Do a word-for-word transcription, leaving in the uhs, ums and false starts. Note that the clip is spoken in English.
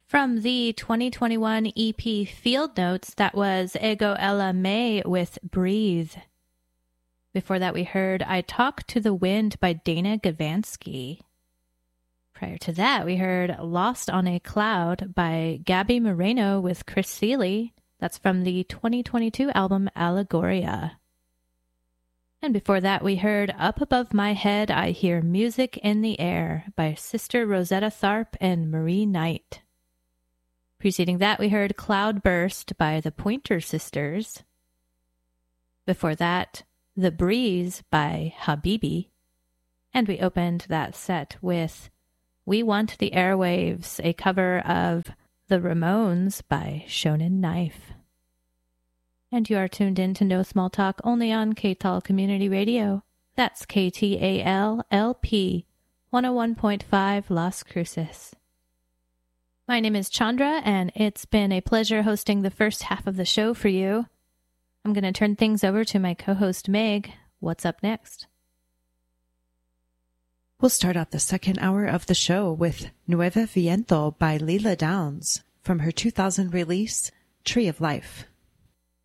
From the twenty twenty-one E P Field Notes, that was Ego Ella May with Breathe. Before that, we heard I Talk to the Wind by Dana Gavansky. Prior to that, we heard Lost on a Cloud by Gabby Moreno with Chris Seeley. That's from the twenty twenty-two album Allegoria. And before that, we heard Up Above My Head, I Hear Music in the Air by Sister Rosetta Tharpe and Marie Knight. Preceding that, we heard Cloudburst by the Pointer Sisters. Before that, The Breeze by Habibi. And we opened that set with We Want the Airwaves, a cover of The Ramones by Shonen Knife. And you are tuned in to No Small Talk only on K T A L Community Radio. That's K T A L L P one oh one point five Las Cruces. My name is Chandra, and it's been a pleasure hosting the first half of the show for you. I'm going to turn things over to my co-host Meg. What's up next? We'll start out the second hour of the show with Nuevo Viento by Leela Downs from her two thousand release, Tree of Life.